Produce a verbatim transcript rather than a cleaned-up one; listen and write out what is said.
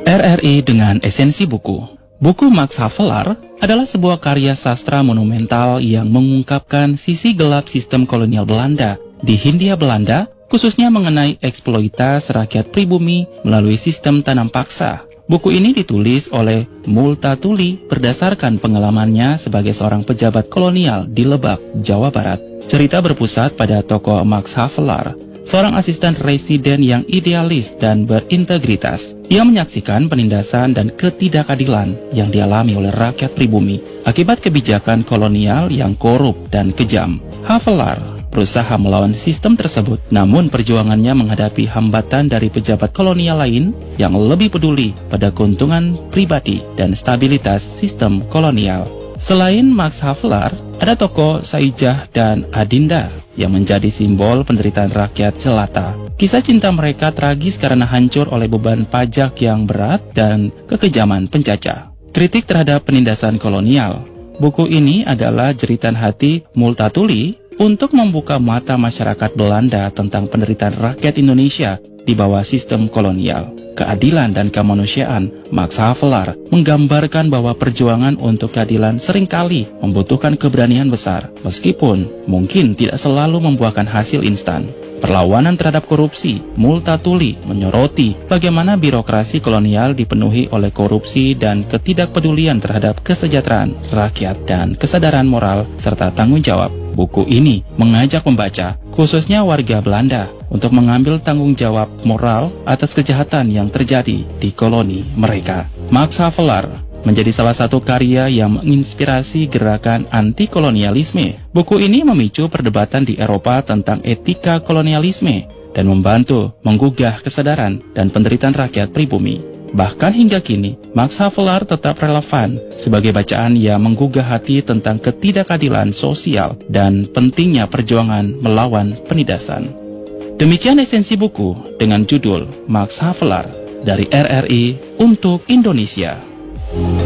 R R I dengan esensi buku. Buku Max Havelaar adalah sebuah karya sastra monumental yang mengungkapkan sisi gelap sistem kolonial Belanda di Hindia Belanda, khususnya mengenai eksploitasi rakyat pribumi melalui sistem tanam paksa. Buku ini ditulis oleh Multatuli berdasarkan pengalamannya sebagai seorang pejabat kolonial di Lebak, Jawa Barat. Cerita berpusat pada tokoh Max Havelaar, seorang asisten residen yang idealis dan berintegritas. Ia menyaksikan penindasan dan ketidakadilan yang dialami oleh rakyat pribumi akibat kebijakan kolonial yang korup dan kejam. Havelaar berusaha melawan sistem tersebut, namun perjuangannya menghadapi hambatan dari pejabat kolonial lain yang lebih peduli pada keuntungan pribadi dan stabilitas sistem kolonial. Selain Max Havelaar, ada tokoh Saijah dan Adinda yang menjadi simbol penderitaan rakyat jelata. Kisah cinta mereka tragis karena hancur oleh beban pajak yang berat dan kekejaman penjajah. Kritik terhadap penindasan kolonial. Buku ini adalah jeritan hati Multatuli untuk membuka mata masyarakat Belanda tentang penderitaan rakyat Indonesia di bawah sistem kolonial. Keadilan dan kemanusiaan. Max Havelaar menggambarkan bahwa perjuangan untuk keadilan seringkali membutuhkan keberanian besar, meskipun mungkin tidak selalu membuahkan hasil instan. Perlawanan terhadap korupsi. Multatuli menyoroti bagaimana birokrasi kolonial dipenuhi oleh korupsi dan ketidakpedulian terhadap kesejahteraan rakyat dan kesadaran moral serta tanggung jawab. Buku ini mengajak pembaca, khususnya warga Belanda, untuk mengambil tanggung jawab moral atas kejahatan yang terjadi di koloni mereka. Max Havelaar menjadi salah satu karya yang menginspirasi gerakan anti-kolonialisme. Buku ini memicu perdebatan di Eropa tentang etika kolonialisme dan membantu menggugah kesadaran dan penderitaan rakyat pribumi. Bahkan hingga kini, Max Havelaar tetap relevan sebagai bacaan yang menggugah hati tentang ketidakadilan sosial dan pentingnya perjuangan melawan penindasan. Demikian esensi buku dengan judul Max Havelaar dari R R I untuk Indonesia.